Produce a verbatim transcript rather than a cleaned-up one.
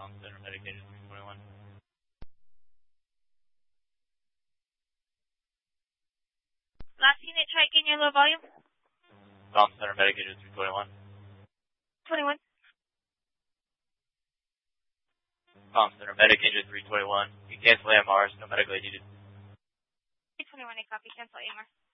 Tom Center Medicated three twenty-one. Last unit, try again your low volume. Tom Center Medicated three twenty-one. twenty-one. Tom Center Medicated three twenty-one. You cancel A M Rs, no medical aid needed. three twenty-one, I copy. Cancel A M R.